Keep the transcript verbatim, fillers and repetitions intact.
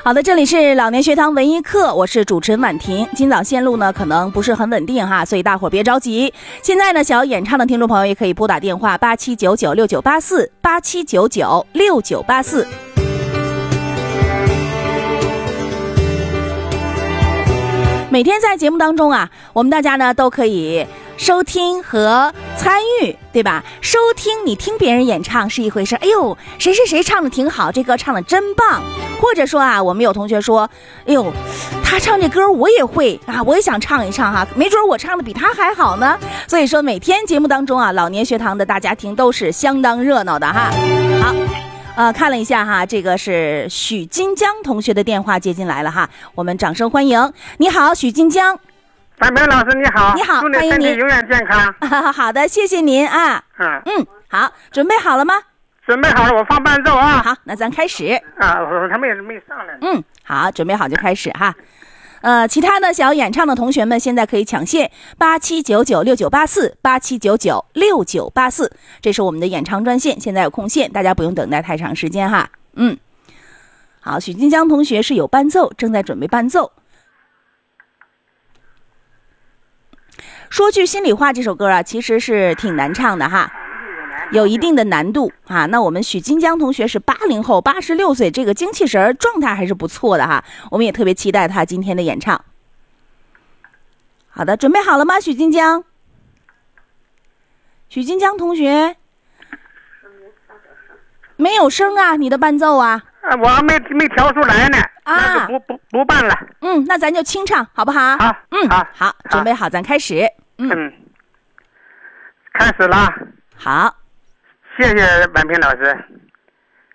好的，这里是老年学堂文艺课，我是主持人婉婷。今早线路呢可能不是很稳定哈，所以大伙别着急。现在呢，想要演唱的听众朋友也可以拨打电话八七九九六九八四八七九九六九八四。每天在节目当中啊，我们大家呢都可以收听和参与，对吧？收听你听别人演唱是一回事，哎呦，谁谁谁唱的挺好，这歌唱的真棒。或者说啊，我们有同学说，哎呦，他唱这歌我也会啊，我也想唱一唱哈，没准我唱的比他还好呢。所以说每天节目当中啊，老年学堂的大家庭都是相当热闹的哈。好。呃，看了一下哈，这个是许金江同学的电话接进来了哈，我们掌声欢迎。你好，许金江。 范明老师你好。 你好， 祝你身体永远健康。 啊、好的，谢谢您啊。 嗯嗯，好，准备好了吗？ 准备好了，我放伴奏啊。 好，那咱开始。 啊，我他们也没上来。 嗯，好，准备好就开始哈。呃，其他的想要演唱的同学们，现在可以抢线八七九九六九八四八七九九六九八四，这是我们的演唱专线，现在有空线，大家不用等待太长时间哈。嗯，好，许金江同学是有伴奏，正在准备伴奏。说句心里话，这首歌啊，其实是挺难唱的哈。有一定的难度啊，那我们许金江同学是八零后，八十六岁，这个精气神状态还是不错的哈，我们也特别期待他今天的演唱。好的，准备好了吗，许金江？许金江同学，没有声啊，你的伴奏啊？ 啊，我还没没调出来呢，啊，那就不不不办了。 嗯，那咱就清唱好不好？ 好， 嗯， 好， 好，准备好，咱开始。 嗯，嗯开始了。 好。 谢谢婉平老师。